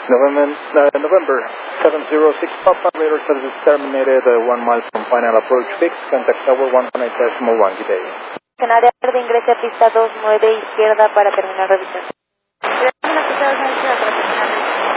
November 706 Papa, radar service terminated 1 mile from final approach fix, contact tower 1.8.1, good day. En área verde ingrese a pista 29 izquierda para terminar revisión.